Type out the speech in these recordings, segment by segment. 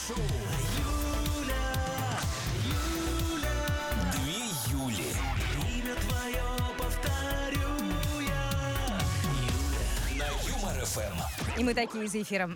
Шоу. Юля. Две Юли. Имя твое повторю я. Юля. На Юмор ФМ. И мы такие за эфиром.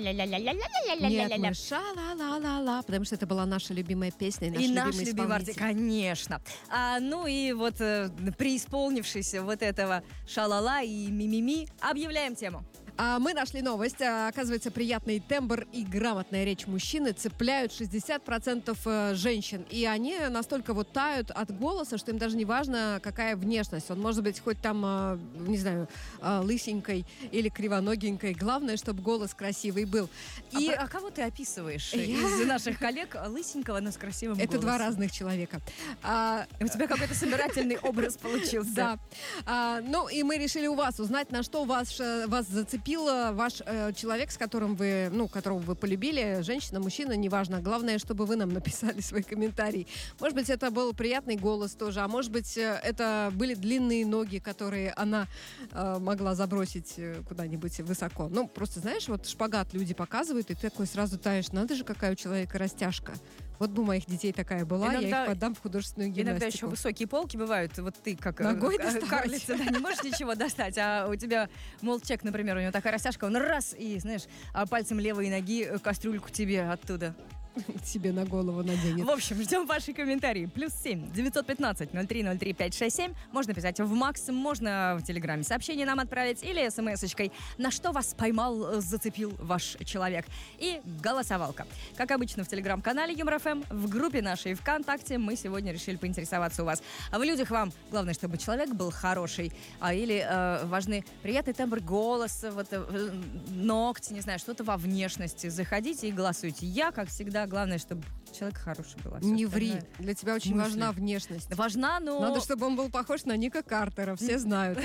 Нет, мы ша-ла-ла-ла-ла, потому что это была наша любимая песня и наш любимый артист, исполнитель. конечно. Ну и вот преисполнившись вот этого шалала и мимими, объявляем тему. Мы нашли новость. Оказывается, приятный тембр и грамотная речь мужчины цепляют 60% женщин. И они настолько вот тают от голоса, что им даже не важно, какая внешность. Он может быть хоть там, не знаю, лысенькой или кривоногенькой. Главное, чтобы голос красивый был. А кого ты описываешь из наших коллег? Лысенького, но с красивым голосом. Это два разных человека. У тебя какой-то собирательный образ получился. Да. Ну и мы решили у вас узнать, на что вас зацепил ваш человек, с которым вы, которого вы полюбили, женщина, мужчина, неважно. Главное, чтобы вы нам написали свой комментарий. Может быть, это был приятный голос тоже, а может быть, это были длинные ноги, которые она могла забросить куда-нибудь высоко. Ну, просто, знаешь, вот шпагат люди показывают, и ты такой сразу таешь, надо же, какая у человека растяжка. Вот бы у моих детей такая была, я их подам в художественную гимнастику. Иногда еще высокие полки бывают. Вот ты как ногой карлица, не можешь ничего достать, а у тебя молчек, например, у него такая растяжка, он раз и, знаешь, пальцем левой ноги кастрюльку тебе оттуда себе на голову наденет. В общем, ждем ваши комментарии. +7 915 0303 567. Можно писать в Макс, можно в Телеграме сообщение нам отправить или смс-очкой. На что вас поймал, зацепил ваш человек. И голосовалка. Как обычно в Телеграм-канале Юмор ФМ, в группе нашей ВКонтакте мы сегодня решили поинтересоваться у вас. А в людях вам главное, чтобы человек был хороший, или важны приятный тембр голоса, ногти, не знаю, что-то во внешности. Заходите и голосуйте. Я, как всегда, главное, чтобы человек хороший был. Не ври. Для тебя очень важна внешность. Важна, но... Надо, чтобы он был похож на Ника Картера. Все знают.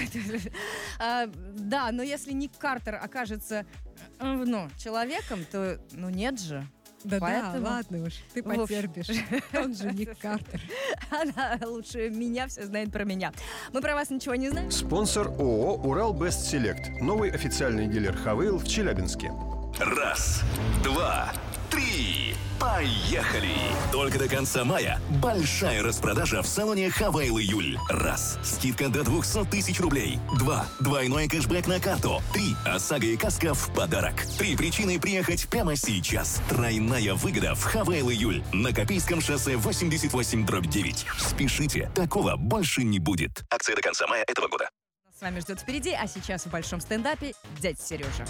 Да, но если Ник Картер окажется человеком, то нет же. Да, ладно уж, ты потерпишь. Он же Ник Картер. Она лучше меня все знает про меня. Мы про вас ничего не знаем. Спонсор ООО «Урал Бест Селект». Новый официальный дилер «Хавейл» в Челябинске. 1, 2, 3. Поехали! Только до конца мая большая распродажа в салоне «Хавейл Июль». 1. Скидка до 200 тысяч рублей. 2. Двойной кэшбэк на карту. 3. ОСАГО и каска в подарок. 3 причины приехать прямо сейчас. Тройная выгода в «Хавейл Июль» на Копейском шоссе 88/9. Спешите, такого больше не будет. Акция до конца мая этого года. С вами ждет впереди, а сейчас в большом стендапе дядя Сережа.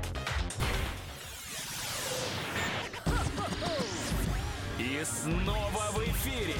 И снова в эфире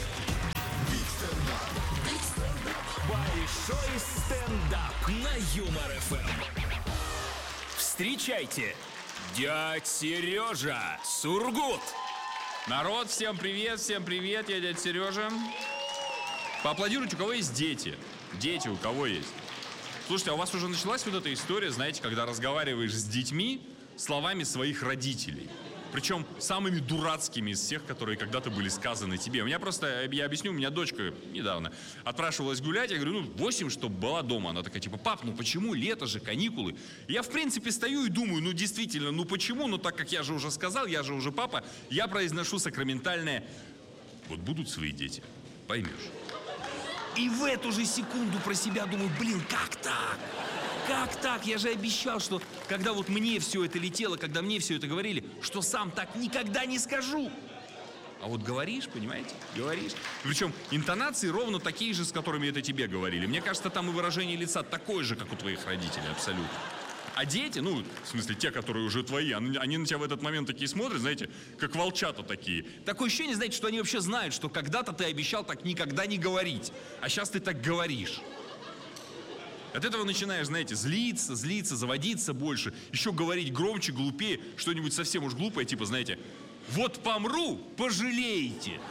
большой стендап на Юмор ФМ. Встречайте, дядь Сережа Сургут. Народ, всем привет, я дядя Сережа. Поаплодируйте, у кого есть дети. Дети у кого есть. Слушайте, а у вас уже началась вот эта история, знаете, когда разговариваешь с детьми словами своих родителей. Причем самыми дурацкими из всех, которые когда-то были сказаны тебе. У меня просто, я объясню, у меня дочка недавно отпрашивалась гулять. Я говорю, 8, чтобы была дома. Она такая, пап, почему? Лето же, каникулы. Я, в принципе, стою и думаю, действительно, почему? Так как я же уже сказал, я же уже папа, я произношу сакраментальное: вот будут свои дети, поймешь. И в эту же секунду про себя думаю, как так? Как так? Я же обещал, что когда мне все это летело, когда мне все это говорили, что сам так никогда не скажу. А вот говоришь, понимаете? Говоришь. Причем интонации ровно такие же, с которыми это тебе говорили. Мне кажется, там и выражение лица такое же, как у твоих родителей, абсолютно. А дети, в смысле, те, которые уже твои, они на тебя в этот момент такие смотрят, знаете, как волчата такие. Такое ощущение, знаете, что они вообще знают, что когда-то ты обещал так никогда не говорить, а сейчас ты так говоришь. От этого начинаешь, знаете, злиться, заводиться больше, еще говорить громче, глупее, что-нибудь совсем уж глупое, типа, знаете, вот помру, пожалеете.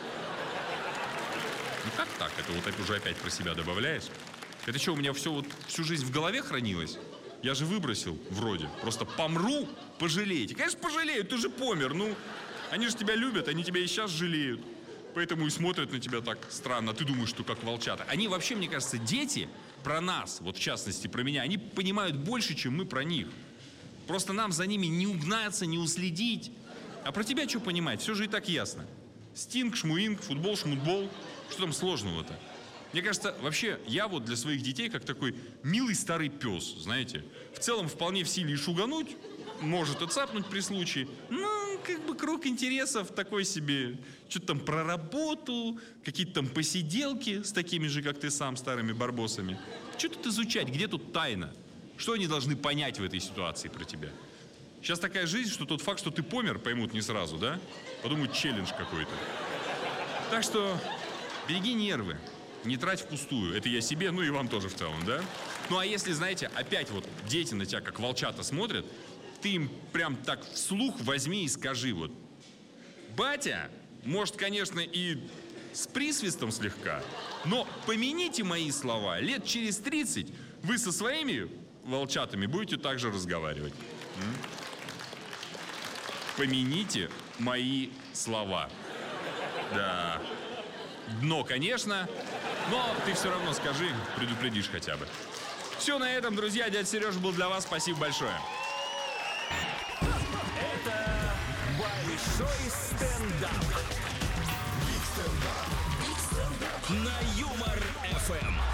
Как так? Это уже опять про себя добавляешь? Это что, у меня всю жизнь в голове хранилось? Я же выбросил, вроде. Просто помру, пожалеете. Конечно, пожалеют, ты же помер, Они же тебя любят, они тебя и сейчас жалеют. Поэтому и смотрят на тебя так странно. Ты думаешь, что как волчата. Они вообще, мне кажется, дети про нас, в частности про меня, они понимают больше, чем мы про них. Просто нам за ними не угнаться, не уследить. А про тебя что понимать? Все же и так ясно. Стинг, шмуинг, футбол, шмутбол. Что там сложного-то? Мне кажется, вообще, я вот для своих детей как такой милый старый пес, знаете. В целом, вполне в силе и шугануть, может и цапнуть при случае. Ну, как бы круг интересов такой себе. Что-то там про работу, какие-то там посиделки с такими же, как ты сам, старыми барбосами. Что тут изучать? Где тут тайна? Что они должны понять в этой ситуации про тебя? Сейчас такая жизнь, что тот факт, что ты помер, поймут не сразу, да? Подумают, челлендж какой-то. Так что береги нервы. Не трать впустую. Это я себе, ну и вам тоже в целом, да? Ну а если, знаете, опять вот дети на тебя как волчата смотрят, ты им прям так вслух возьми и скажи вот: батя, может, конечно, и с присвистом слегка, но помяните мои слова, лет через 30 вы со своими волчатами будете так же разговаривать. Помяните мои слова. Да. Дно, конечно, но ты все равно скажи, предупредишь хотя бы. Все на этом, друзья. Дядя Сережа был для вас. Спасибо большое. Это большой стендап. Биг стендап. На Юмор ФМ.